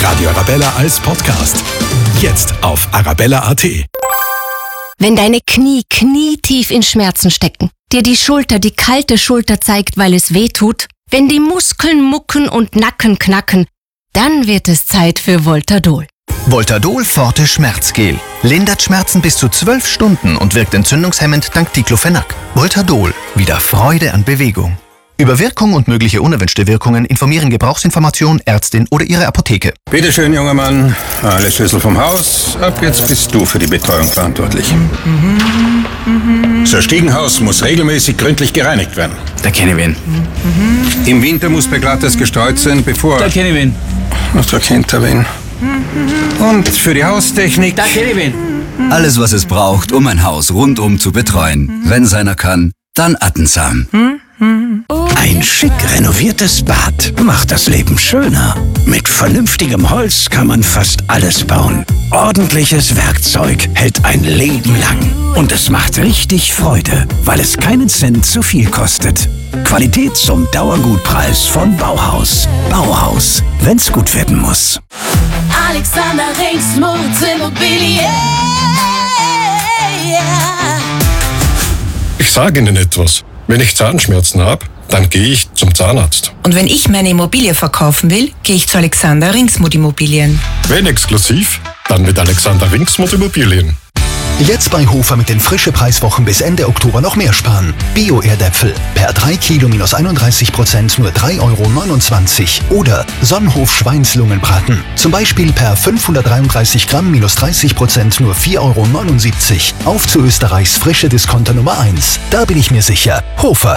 Radio Arabella als Podcast. Jetzt auf arabella.at. Wenn deine Knie knietief in Schmerzen stecken, dir die Schulter die kalte Schulter zeigt, weil es weh tut, wenn die Muskeln mucken und Nacken knacken, dann wird es Zeit für Voltadol. Voltadol Forte Schmerzgel. Lindert Schmerzen bis zu 12 Stunden und wirkt entzündungshemmend dank Diclofenac. Voltadol. Wieder Freude an Bewegung. Über Wirkung und mögliche unerwünschte Wirkungen informieren Gebrauchsinformation, Ärztin oder Ihre Apotheke. Bitte schön, junger Mann. Alle Schlüssel vom Haus. Ab jetzt bist du für die Betreuung verantwortlich. Das Stiegenhaus muss regelmäßig gründlich gereinigt werden. Da kenne ich wen. Im Winter muss Beglattes gestreut sein, bevor... Da kenne ich wen. Ach, da kennt er wen. Und für die Haustechnik... Da kenne ich wen. Alles, was es braucht, um ein Haus rundum zu betreuen. Wenn's einer kann, dann Attensam. Ein schick renoviertes Bad macht das Leben schöner. Mit vernünftigem Holz kann man fast alles bauen. Ordentliches Werkzeug hält ein Leben lang. Und es macht richtig Freude, weil es keinen Cent zu viel kostet. Qualität zum Dauergutpreis von Bauhaus. Bauhaus, wenn's gut werden muss. Alexander Ringsmuth Immobilien. Ich sage Ihnen etwas. Wenn ich Zahnschmerzen habe, dann gehe ich zum Zahnarzt. Und wenn ich meine Immobilie verkaufen will, gehe ich zu Alexander Ringsmuth Immobilien. Wenn exklusiv, dann mit Alexander Ringsmuth Immobilien. Jetzt bei Hofer mit den frische Preiswochen bis Ende Oktober noch mehr sparen. Bio-Erdäpfel per 3 Kilo minus 31% nur 3,29 €. Oder Sonnenhof Schweinslungenbraten. Zum Beispiel per 533 Gramm minus 30% nur 4,79 €. Auf zu Österreichs frische Discounter Nummer 1. Da bin ich mir sicher. Hofer.